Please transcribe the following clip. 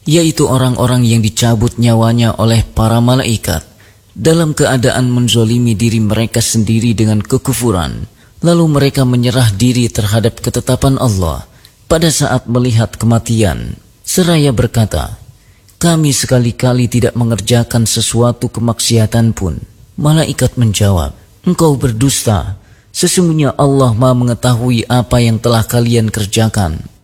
yaitu orang-orang yang dicabut nyawanya oleh para malaikat dalam keadaan menzolimi diri mereka sendiri dengan kekufuran, lalu mereka menyerah diri terhadap ketetapan Allah pada saat melihat kematian, seraya berkata, "Kami sekali-kali tidak mengerjakan sesuatu kemaksiatan pun." Malaikat menjawab, "Engkau berdusta, sesungguhnya Allah Maha mengetahui apa yang telah kalian kerjakan."